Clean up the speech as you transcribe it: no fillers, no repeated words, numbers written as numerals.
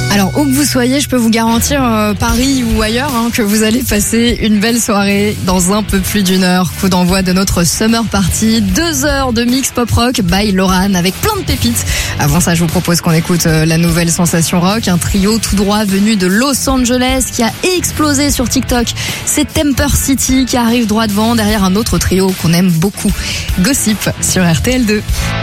Alors, où que vous soyez, je peux vous garantir, Paris ou ailleurs, que vous allez passer une belle soirée dans un peu plus d'une heure. Coup d'envoi de notre Summer Party. 2 heures de mix pop rock by Loran avec plein de pépites. Avant ça, je vous propose qu'on écoute la nouvelle sensation rock, un trio tout droit venu de Los Angeles qui a explosé sur TikTok. C'est Temper City qui arrive droit devant derrière un autre trio qu'on aime beaucoup. Gossip sur RTL2.